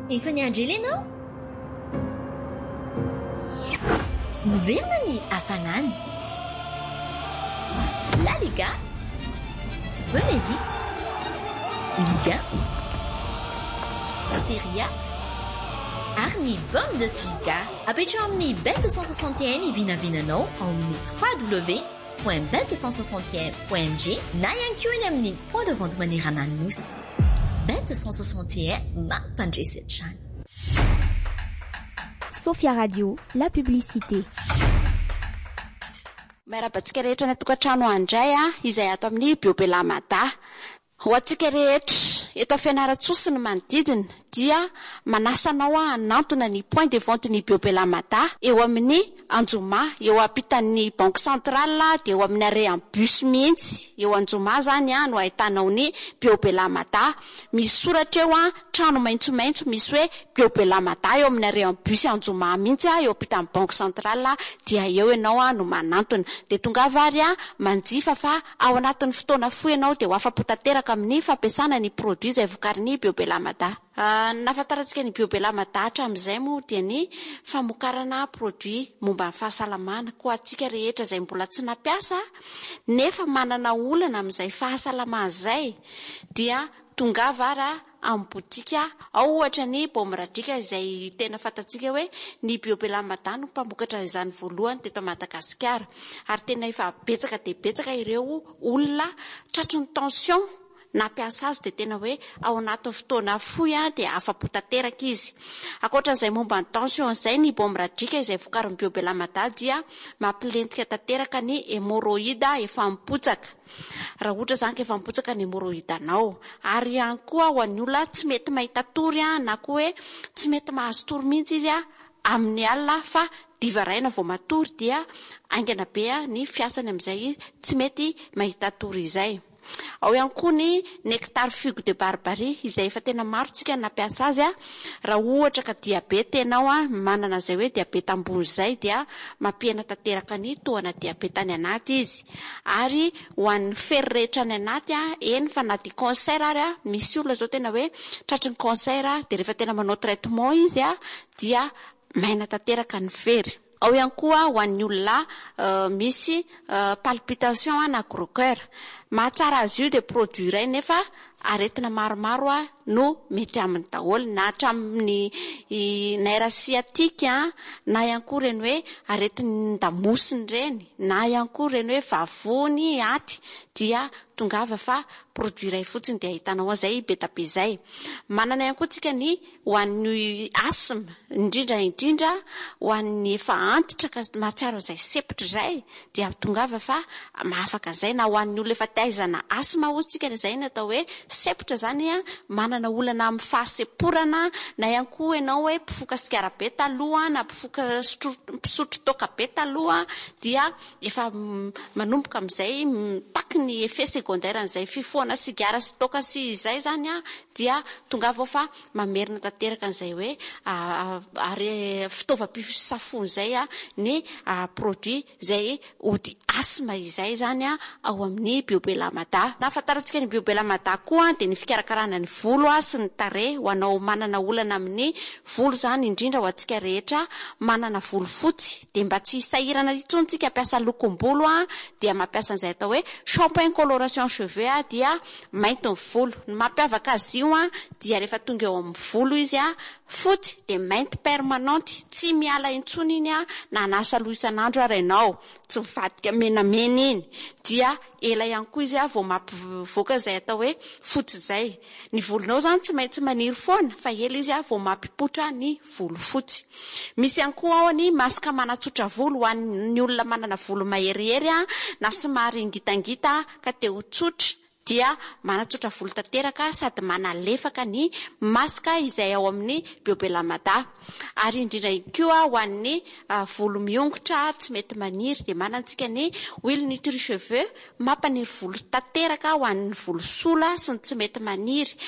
Efa niandry ianao? Miverina ny hafanana. La Liga, Premier League, Liga, Serie A, ary ny Bundesliga. Apetrao amin'ny Bet261 vinavinanao ao amin'ny www.bet261.ng na ihany koa eny amin'ny point de vente manerana anosy. Bet261 mampandresy hatrany. Sophia Radio, la publicité. Miarabantsika rehetra ny tokantrano andray izay ato amin'ny Biobelamada. Ho antsika rehetra eto fianaratsosy ny manodidina dia manasanao hanantona ny point de vente ny Biobelamada eo amin'ny Anjoma, eo ampitan'ny Banque Centrale dia eo amin'ny arrêt en bus mihitsy. Eo Anjoma zany no ahitanao ny Biobelamada. Misy soratra eo trano maitsomaitso misy hoe Biobelamada eo amin'ny arrêt en bus Anjoma mihitsy eo ampitan'ny Banque Centrale dia eo ianao no manantona. Dia tonga vary manjifa fa ao anatin'ny fotoana fohy ianao dia ho afapo tanteraka amin'ny fampiasana ny produit izay vokarin'ny Biobelamada. Nafantarantsika ny Biobelamada hatramin'izay moa dia ny famokarana produit momba ny fahasalamana ko antsika rehetra izay mbola tsy nampiasa nefa manana olana amin'izay fahasalamana izay dia tonga vara amin'ny botika ao ohatra ny Bomradrika izay tena fantatsika hoe ny Biobelamada no mpamokatra izany voalohany teto Madagasikara ary tena efa betsaka dia betsaka ireo olona tratrin'ny tension nampiasa azy dia tena hoe ao anatin'ny fotoana fohy dia afapo tanteraka izy. Ankoatran'izay momba ny tension izay ny Bomradrika izay vokarin'ny Biobelamada dia mampilentika tanteraka ny hémorroïde efa mipotsaka. Raha ohatra zany efa mipotsaka ny hémorroïde anao ary ihany koa ho an'ny olona tsy mety mahita tory na koa hoe tsy mety mahazo tory mihitsy izy amin'ny alina fa divaraina vao matory dia aingana be ny fiasany amin'izay tsy mety mahita tory izay. Ao ihany koa ny nectar figue de barbarie izay efa tena maro tsika nampiasa azy raha ohatra ka diabeta ianao manana izay hoe diabeta ambony izay dia mampihena tanteraka ny tohana diabeta any anaty izy ary ho an'ny fery rehetra any anaty eny fa na di cancer ary misy olona zao tena hoe tratrin'ny cancer dia rehefa tena manao traitement izy dia maina tanteraka ny fery. Ao ihany koa ho an'ny olona misy palpitation na gros cœur. Mahatsara azy io dia produit iray nefa aretina maromaro no mety amin'ny daholo na hatramin'ny nerf sciatique na ihany koa ireny hoe aretin'ny damosiny ireny na ihany koa ireny hoe vavony aty dia tongava fa produit iray fotsiny dia ahitanao an'izay beta be izay. Manana ihany koa tsika ny ho an'ny asthme indrindra ho an'ny efa antitra ka mahatsiaro izay sepotra izay dia tongava fa mahafaka an'izay na ho an'ny olona efa taizana asthme hozy tsika izay ny atao hoe sepotra zany manana olana amin'ny fahaseporana na ihany koa ianao hoe mpifoka sigara be taloha na mpifoka mpisotro toaka be taloha dia efa manomboka amin'izay mitaky ny effet secondaire an'izay fifohana sigara sy toaka sy izay zany dia tonga vao fa mamerina tanteraka an'izay hoe fitaovam-pisafony izay ny produit izay ody asthme izay zany ao amin'ny Biobelamada. Nafantarantsika ny Biobelamada koa dia ny fikarakarana ny volo sy ny tarehy ho anao manana olana amin'ny volo zany indrindra ho antsika rehetra manana volo fotsy dia mba tsy hisahirana intsony tsika hampiasa lokom-bolo dia mampiasa an'izay atao hoe shampoing coloration cheveux dia mainty ny volo. Ny mampiavaka azy io dia rehefa tonga eo amin'ny volo izy fotsy dia mainty permanente tsy miala intsony iny na anasa loha isan'andro ary ianao tsy mivadika menamena iny dia ela ihany koa izy vao mampivoaka izay atao hoe fotsy izay. Ny volonao zany tsy maintsy maniry foana fa ela izy vao mampipotra ny volo fotsy. Misy ihany koa ao ny masaka manatsotra volo ho an'ny olona manana volo maherihery na somary ngitangita ka te ho tsotra dia manatsotra volo tanteraka sady manalefaka ny masaka izay ao amin'ny Biobelamada. Ary indrindra koa ho an'ny volo miongotra tsy mety maniry dia manantsika ny huile nutri cheveux mampaniry volo tanteraka ho an'ny volo sola sy ny tsy mety maniry